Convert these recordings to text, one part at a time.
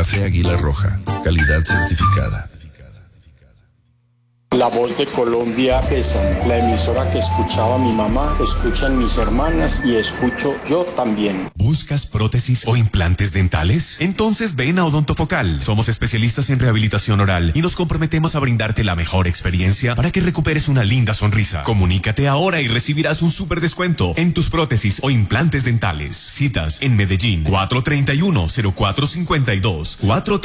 Café Águila Roja, calidad certificada. La voz de Colombia Bésame, la emisora que escuchaba mi mamá, escuchan mis hermanas y escucho yo también. ¿Buscas prótesis o implantes dentales? Entonces ven a Odontofocal. Somos especialistas en rehabilitación oral y nos comprometemos a brindarte la mejor experiencia para que recuperes una linda sonrisa. Comunícate ahora y recibirás un súper descuento en tus prótesis o implantes dentales. Citas en Medellín, 431-0452,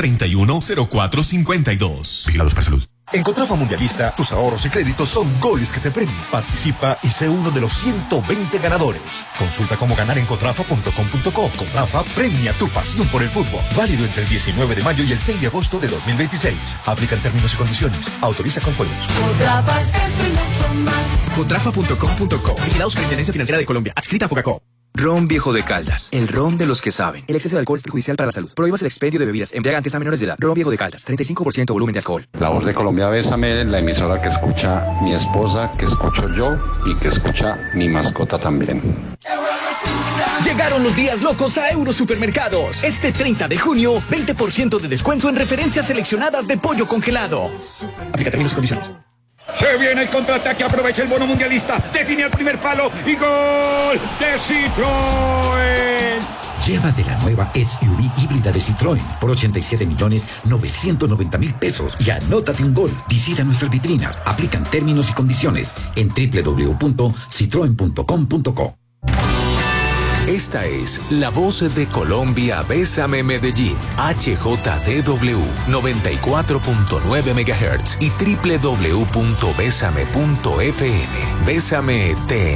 431-0452. Vigilados para salud. En Contrafa Mundialista, tus ahorros y créditos son goles que te premian. Participa y sé uno de los 120 ganadores. Consulta cómo ganar en contrafa.com.co. Contrafa premia tu pasión por el fútbol. Válido entre el 19 de mayo y el 6 de agosto de 2026. Aplican términos y condiciones. Autoriza con juegos. Contrafa es mucho más. Contrafa.com.co. Vigilados Superintendencia Financiera de Colombia. Adscrita a Fogacop. Ron Viejo de Caldas, el ron de los que saben. El exceso de alcohol es perjudicial para la salud. Prohíbas el expendio de bebidas embriagantes a menores de edad. Ron Viejo de Caldas, 35% volumen de alcohol. La voz de Colombia Bésame, la emisora que escucha mi esposa, que escucho yo y que escucha mi mascota también. Llegaron los días locos a Eurosupermercados. Este 30 de junio, 20% de descuento en referencias seleccionadas de pollo congelado. Aplica términos y condiciones. Se viene el contraataque, aprovecha el bono mundialista, define el primer palo y gol de Citroën. Llévate la nueva SUV híbrida de Citroën por 87.990.000 pesos y anótate un gol. Visita nuestras vitrinas, aplican términos y condiciones en www.citroen.com.co. Esta es la voz de Colombia Bésame Medellín, HJDW 94.9 MHz y www.besame.fm. Bésame te